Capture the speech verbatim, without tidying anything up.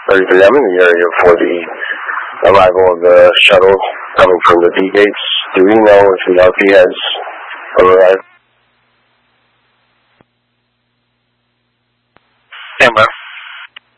thirty-three, I'm in the area for the arrival of the shuttle coming from the D gates. Do we know if the R P has arrived? Stand by.